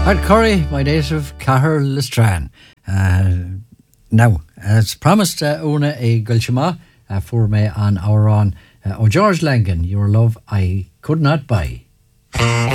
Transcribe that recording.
Art Curry, my native Cahir Lestran. Now, as promised, Una e Gulchima, for me on our own. George Langan, Your Love I Could Not Buy.